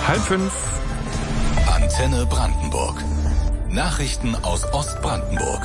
4:30. Antenne Brandenburg. Nachrichten aus Ostbrandenburg.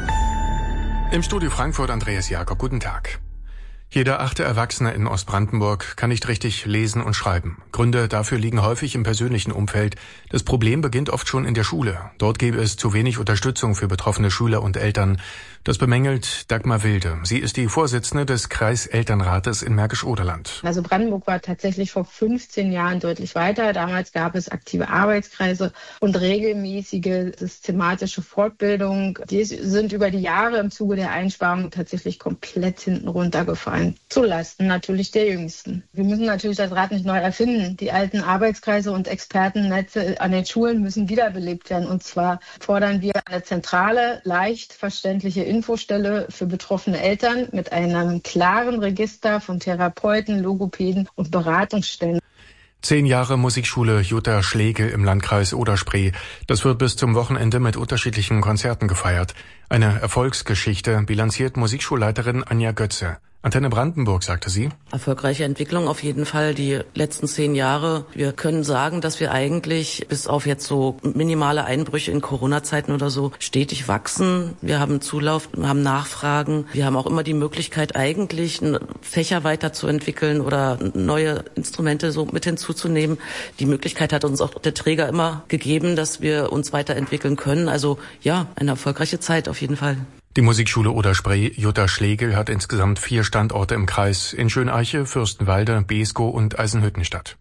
Im Studio Frankfurt Andreas Jakob. Guten Tag. Jeder 8. Erwachsene in Ostbrandenburg kann nicht richtig lesen und schreiben. Gründe dafür liegen häufig im persönlichen Umfeld. Das Problem beginnt oft schon in der Schule. Dort gäbe es zu wenig Unterstützung für betroffene Schüler und Eltern. Das bemängelt Dagmar Wilde. Sie ist die Vorsitzende des Kreiselternrates in Märkisch-Oderland. Also Brandenburg war tatsächlich vor 15 Jahren deutlich weiter. Damals gab es aktive Arbeitskreise und regelmäßige systematische Fortbildung. Die sind über die Jahre im Zuge der Einsparung tatsächlich komplett hinten runtergefallen. Zulasten natürlich der Jüngsten. Wir müssen natürlich das Rad nicht neu erfinden. Die alten Arbeitskreise und Expertennetze an den Schulen müssen wiederbelebt werden. Und zwar fordern wir eine zentrale, leicht verständliche Infostelle für betroffene Eltern mit einem klaren Register von Therapeuten, Logopäden und Beratungsstellen. 10 Jahre Musikschule Jutta Schlegel im Landkreis Oder-Spree. Das wird bis zum Wochenende mit unterschiedlichen Konzerten gefeiert. Eine Erfolgsgeschichte bilanziert Musikschulleiterin Anja Götze. Antenne Brandenburg, sagte sie. Erfolgreiche Entwicklung auf jeden Fall. Die letzten 10 Jahre. Wir können sagen, dass wir eigentlich bis auf jetzt so minimale Einbrüche in Corona-Zeiten oder so stetig wachsen. Wir haben Zulauf, haben Nachfragen. Wir haben auch immer die Möglichkeit, eigentlich Fächer weiterzuentwickeln oder neue Instrumente so mit hinzuzunehmen. Die Möglichkeit hat uns auch der Träger immer gegeben, dass wir uns weiterentwickeln können. Also ja, eine erfolgreiche Zeit auf jeden Fall. Die Musikschule Oder-Spree Jutta Schlegel hat insgesamt 4 Standorte im Kreis: in Schöneiche, Fürstenwalde, Beeskow und Eisenhüttenstadt.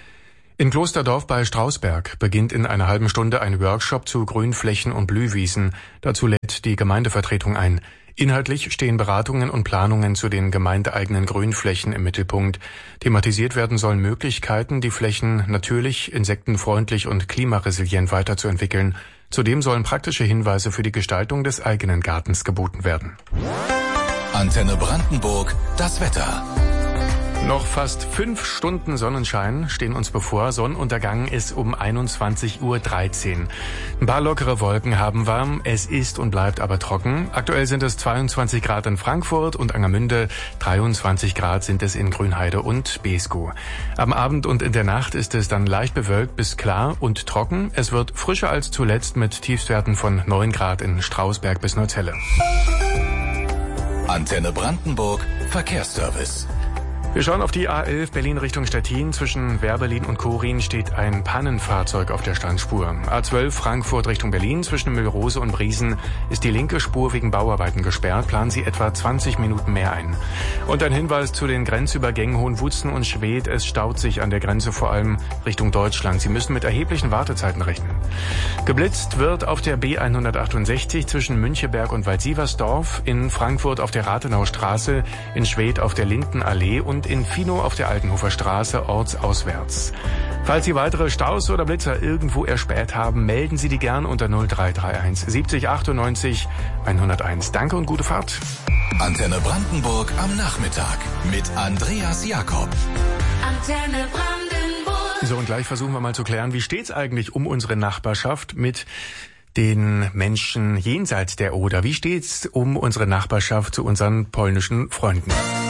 In Klosterdorf bei Strausberg beginnt in einer halben Stunde ein Workshop zu Grünflächen und Blühwiesen. Dazu lädt die Gemeindevertretung ein. Inhaltlich stehen Beratungen und Planungen zu den gemeindeeigenen Grünflächen im Mittelpunkt. Thematisiert werden sollen Möglichkeiten, die Flächen natürlich, insektenfreundlich und klimaresilient weiterzuentwickeln. Zudem sollen praktische Hinweise für die Gestaltung des eigenen Gartens geboten werden. Antenne Brandenburg, das Wetter. Noch fast 5 Stunden Sonnenschein stehen uns bevor. Sonnenuntergang ist um 21:13 Uhr. Ein paar lockere Wolken haben wir. Es ist und bleibt aber trocken. Aktuell sind es 22 Grad in Frankfurt und Angermünde. 23 Grad sind es in Grünheide und Beeskow. Am Abend und in der Nacht ist es dann leicht bewölkt bis klar und trocken. Es wird frischer als zuletzt mit Tiefstwerten von 9 Grad in Strausberg bis Neuzelle. Antenne Brandenburg, Verkehrsservice. Wir schauen auf die A11 Berlin Richtung Stettin. Zwischen Wehrberlin und Korin steht ein Pannenfahrzeug auf der Standspur. A12 Frankfurt Richtung Berlin. Zwischen Müllrose und Briesen ist die linke Spur wegen Bauarbeiten gesperrt. Planen Sie etwa 20 Minuten mehr ein. Und ein Hinweis zu den Grenzübergängen Hohenwutzen und Schwedt. Es staut sich an der Grenze vor allem Richtung Deutschland. Sie müssen mit erheblichen Wartezeiten rechnen. Geblitzt wird auf der B168 zwischen Müncheberg und Waldsieversdorf, in Frankfurt auf der Rathenauer Straße, in Schwedt auf der Lindenallee und in Finow auf der Altenhofer Straße ortsauswärts. Falls Sie weitere Staus oder Blitzer irgendwo erspäht haben, melden Sie die gern unter 0331 70 98 101. Danke und gute Fahrt. Antenne Brandenburg am Nachmittag mit Andreas Jakob. Antenne Brandenburg. So, und gleich versuchen wir mal zu klären, wie steht's eigentlich um unsere Nachbarschaft mit den Menschen jenseits der Oder? Wie steht's um unsere Nachbarschaft zu unseren polnischen Freunden?